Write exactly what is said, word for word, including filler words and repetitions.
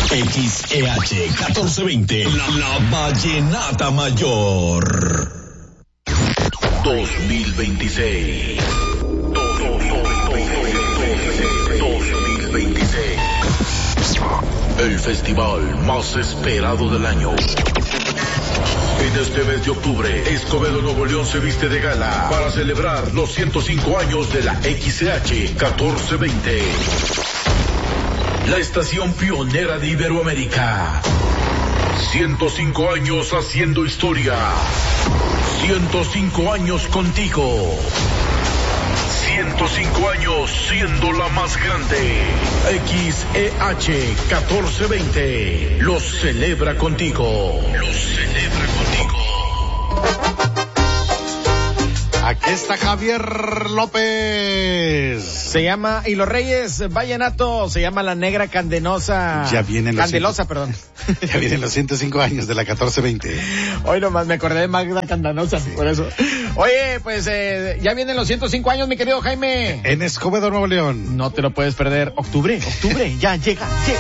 X E H catorce veinte, la, la vallenata mayor. dos mil veintiséis. dos mil veintiséis. El festival más esperado del año. En este mes de octubre, Escobedo Nuevo León se viste de gala para celebrar los ciento cinco años de la X E H catorce veinte. La estación pionera de Iberoamérica. ciento cinco años haciendo historia. ciento cinco años contigo. ciento cinco años siendo la más grande. X E H catorce veinte los celebra contigo. Los celebra contigo. Aquí está Javier López. Se llama, y los Reyes Vallenato, se llama La Negra Candenosa. Ya vienen los Candelosa, ciento, perdón. Ya vienen los ciento cinco años de la catorce veinte. Hoy nomás me acordé de Magda Candenosa, sí. Por eso. Oye, pues eh, ya vienen los ciento cinco años, mi querido Jaime. En Escobedo Nuevo León. No te lo puedes perder. Octubre, octubre, ya llega, llega.